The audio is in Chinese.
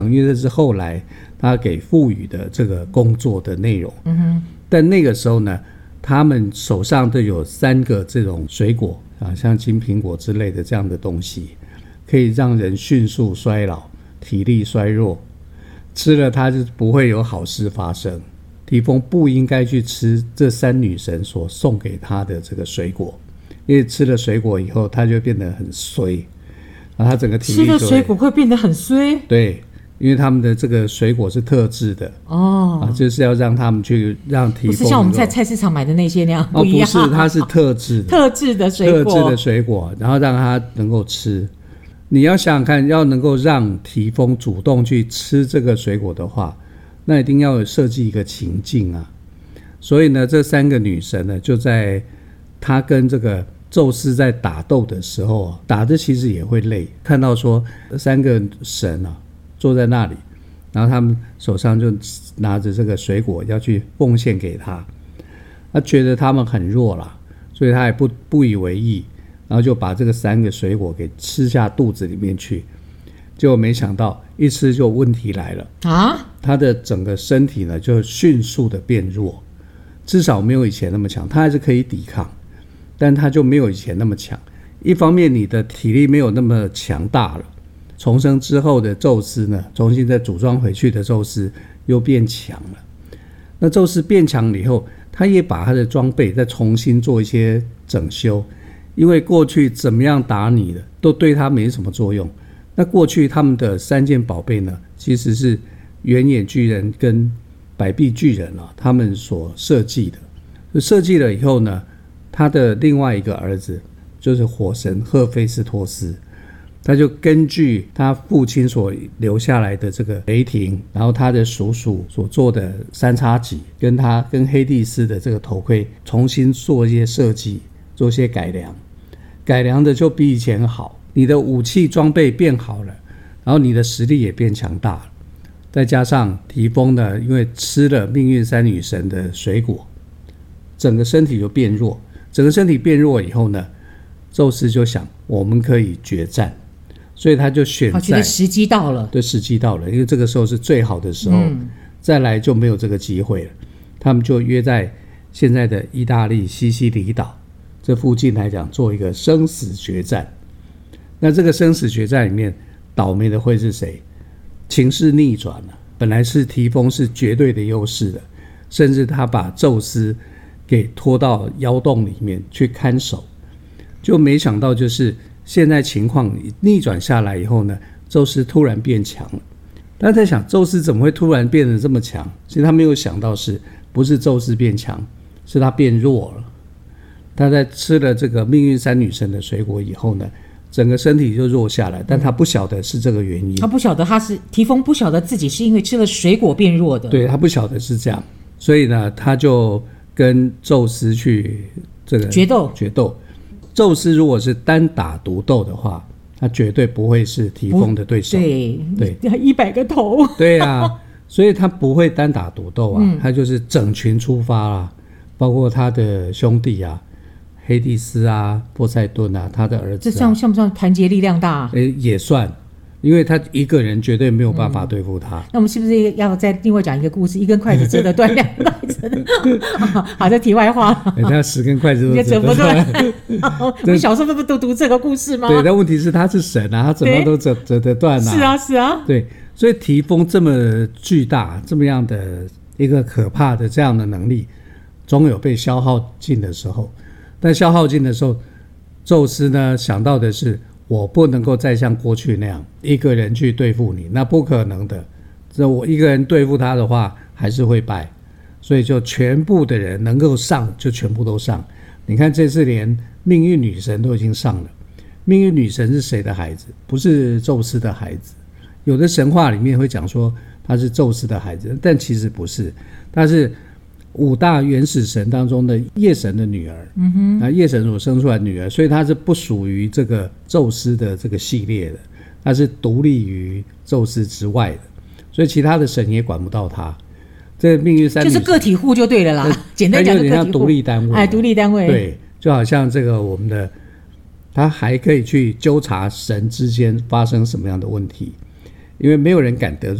因为这是后来他给赋予的这个工作的内容。但那个时候呢，他们手上都有3个这种水果啊，像金苹果之类的这样的东西，可以让人迅速衰老，体力衰弱，吃了它就不会有好事发生。提丰不应该去吃这3女神所送给他的这个水果，因为吃了水果以后，他就变得很衰，然后他整个体力吃了水果会变得很衰。 对，因为他们的这个水果是特制的就是要让他们去让提丰， 不是像我们在菜市场买的那些那样， 不一样，不是，它是特制的， 特制的水果， 然后让他能够吃。你要想想看，要能够让提丰主动去吃这个水果的话，那一定要设计一个情境啊。所以呢，这3个女神呢，就在她跟这个宙斯在打斗的时候打的其实也会累。看到说3个神坐在那里，然后他们手上就拿着这个水果要去奉献给他，他觉得他们很弱啦，所以他也不以为意，然后就把这个3个水果给吃下肚子里面去。结果没想到一吃就问题来了他的整个身体呢就迅速的变弱，至少没有以前那么强，他还是可以抵抗，但他就没有以前那么强。一方面你的体力没有那么强大了，重生之后的宙斯呢，重新再组装回去的宙斯又变强了。那宙斯变强了以后，他也把他的装备再重新做一些整修，因为过去怎么样打你的都对他没什么作用。那过去他们的3件宝贝呢，其实是原野巨人跟百臂巨人他们所设计的。设计了以后呢，他的另外一个儿子就是火神赫菲斯托斯，他就根据他父亲所留下来的这个雷霆，然后他的叔叔所做的3叉戟，跟他跟黑帝斯的这个头盔重新做一些设计，做一些改良，改良的就比以前好，你的武器装备变好了，然后你的实力也变强大了。再加上提丰呢，因为吃了命运3女神的水果，整个身体就变弱。整个身体变弱以后呢，宙斯就想我们可以决战，所以他就选在觉得时机到了。 对，时机到了，因为这个时候是最好的时候，再来就没有这个机会了。他们就约在现在的意大利西西里岛这附近来讲做一个生死决战。那这个生死决战里面倒霉的会是谁？情势逆转了，本来是提丰是绝对的优势的，甚至他把宙斯给拖到妖洞里面去看守，就没想到就是现在情况逆转下来以后呢，宙斯突然变强了。大家在想宙斯怎么会突然变得这么强？其实他没有想到不是宙斯变强，是他变弱了。他在吃了这个命运3女神的水果以后呢，整个身体就弱下来，但他不晓得是这个原因。 他不晓得提丰不晓得自己是因为吃了水果变弱的。 对，他不晓得是这样，所以呢，他就跟宙斯去这个决斗。宙斯如果是单打独斗的话，他绝对不会是提丰的对手。 对，100个头。 对啊，所以他不会单打独斗他就是整群出发啦，包括他的兄弟黑帝斯波塞顿他的儿子这像不像团结力量大也算，因为他一个人绝对没有办法对付他。 那我们是不是要再另外讲一个故事？一根筷子折得断，2根筷子好，这题外话。 他10根筷子都折不断。我们小时候不都读这个故事吗？ 对，但问题是他是神他怎么都折得断是啊。 对，所以提丰这么巨大，这么样的一个可怕的这样的能力，总有被消耗尽的时候。但消耗尽的时候，宙斯呢想到的是，我不能够再像过去那样一个人去对付你，那不可能的。这我一个人对付他的话，还是会败，所以就全部的人能够上就全部都上。你看这次连命运女神都已经上了。命运女神是谁的孩子？不是宙斯的孩子。有的神话里面会讲说她是宙斯的孩子，但其实不是，她是5大原始神当中的夜神的女儿。夜神所生出来的女儿，所以她是不属于这个宙斯的这个系列的，她是独立于宙斯之外的，所以其他的神也管不到她。这命运3女神就是个体户就对了啦，简单讲就个体户，有点像独立单位。 独立单位。 对，就好像这个我们的，他还可以去纠察神之间发生什么样的问题， 因为没有人敢得罪